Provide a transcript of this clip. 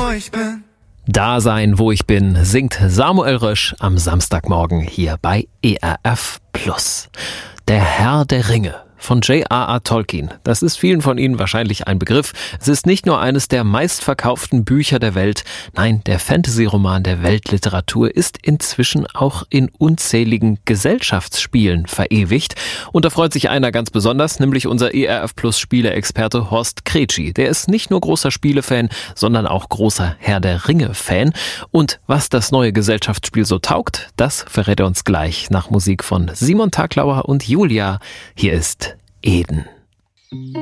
wo ich bin. Da sein, wo ich bin, singt Samuel Rösch am Samstagmorgen hier bei ERF+. Der Herr der Ringe von J.R.R. Tolkien. Das ist vielen von Ihnen wahrscheinlich ein Begriff. Es ist nicht nur eines der meistverkauften Bücher der Welt. Nein, der Fantasy-Roman der Weltliteratur ist inzwischen auch in unzähligen Gesellschaftsspielen verewigt. Und da freut sich einer ganz besonders, nämlich unser ERF+-Spieleexperte Horst Kretschi. Der ist nicht nur großer Spielefan, sondern auch großer Herr der Ringe-Fan. Und was das neue Gesellschaftsspiel so taugt, das verrät er uns gleich nach Musik von Simon Taglauer und Julia. Hier ist Eden.